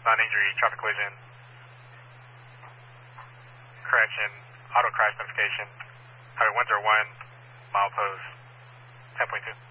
non-injury, traffic collision. Correction, auto crash notification. Highway 101, milepost 10.2.